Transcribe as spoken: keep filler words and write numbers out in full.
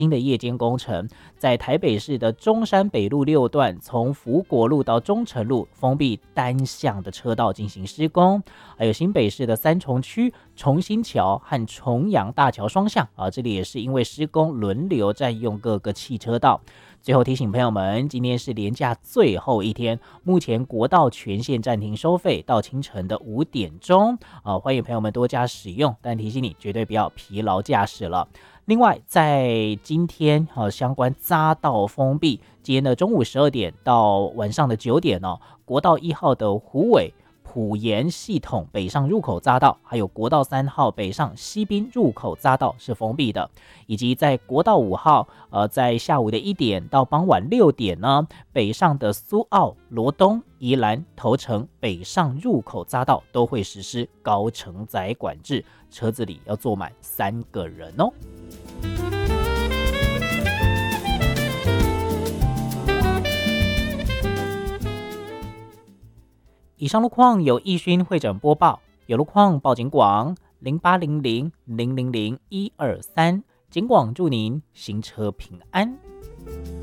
新的夜间工程，在台北市的中山北路六段，从福国路到中城路封闭单向的车道进行施工，还有新北市的三重区重新桥和重阳大桥双向啊，这里也是因为施工轮流占用各个汽车道。最后提醒朋友们，今天是连假最后一天，目前国道全线暂停收费到清晨的五点钟啊，欢迎朋友们多加使用，但提醒你绝对不要疲劳驾驶了。另外，在今天呃、啊、相关匝道封闭，今天的中午十二点到晚上的九点哦，国道一号的虎尾埔盐系统北上入口匝道，还有国道三号北上西滨入口匝道是封闭的，以及在国道五号，呃，在下午的一点到傍晚六点呢，北上的苏澳、罗东、宜兰、头城北上入口匝道都会实施高承载管制，车子里要坐满三个人哦。以上路况由易勋会诊播报，有路况报警广零八零零零零零一二三，警广祝您行车平安。